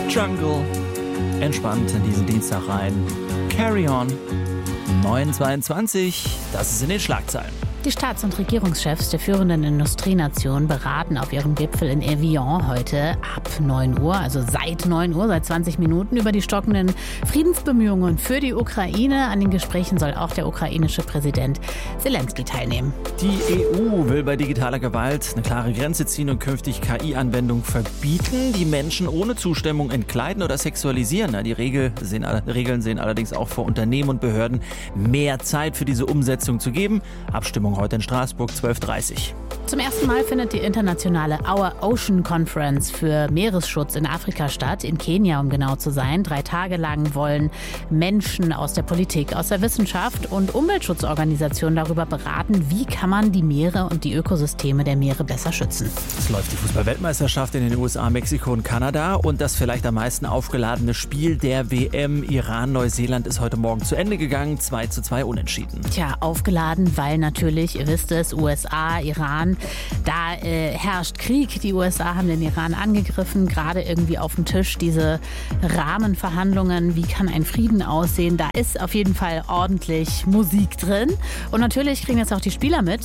Jungle. Entspannt in diesen Dienstag rein. Carry on. 9:22, das ist in den Schlagzeilen. Die Staats- und Regierungschefs der führenden Industrienationen beraten auf ihrem Gipfel in Evian heute ab 9 Uhr, also seit 9 Uhr, seit 20 Minuten, über die stockenden Friedensbemühungen für die Ukraine. An den Gesprächen soll auch der ukrainische Präsident Zelensky teilnehmen. Die EU will bei digitaler Gewalt eine klare Grenze ziehen und künftig KI-Anwendungen verbieten, die Menschen ohne Zustimmung entkleiden oder sexualisieren. Die Regeln sehen allerdings auch vor Unternehmen und Behörden mehr Zeit für diese Umsetzung zu geben. Abstimmung heute in Straßburg, 12:30. Zum ersten Mal findet die internationale Our Ocean Conference für Meeresschutz in Afrika statt, in Kenia, um genau zu sein. 3 Tage lang wollen Menschen aus der Politik, aus der Wissenschaft und Umweltschutzorganisationen darüber beraten, wie kann man die Meere und die Ökosysteme der Meere besser schützen. Es läuft die Fußball-Weltmeisterschaft in den USA, Mexiko und Kanada und das vielleicht am meisten aufgeladene Spiel der WM Iran-Neuseeland ist heute Morgen zu Ende gegangen, 2:2 unentschieden. Tja, aufgeladen, weil natürlich, ihr wisst es, USA, Iran, da herrscht Krieg. Die USA haben den Iran angegriffen, gerade irgendwie auf dem Tisch diese Rahmenverhandlungen, wie kann ein Frieden aussehen. Da ist auf jeden Fall ordentlich Musik drin und natürlich kriegen jetzt auch die Spieler mit.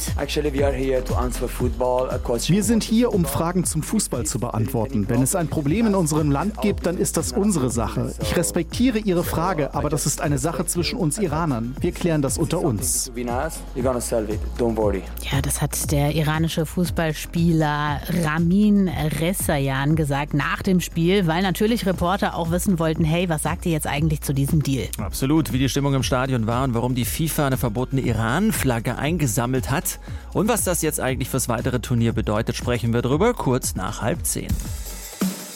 Wir sind hier, um Fragen zum Fußball zu beantworten. Wenn es ein Problem in unserem Land gibt, dann ist das unsere Sache. Ich respektiere Ihre Frage, aber das ist eine Sache zwischen uns Iranern. Wir klären das unter uns. Ja, das hat der iranische Fußballspieler Ramin Ressayan gesagt nach dem Spiel, weil natürlich Reporter auch wissen wollten, hey, was sagt ihr jetzt eigentlich zu diesem Deal? Absolut, wie die Stimmung im Stadion war und warum die FIFA eine verbotene Iran-Flagge eingesammelt hat und was das jetzt eigentlich fürs weitere Turnier bedeutet, sprechen wir drüber kurz nach 9:30.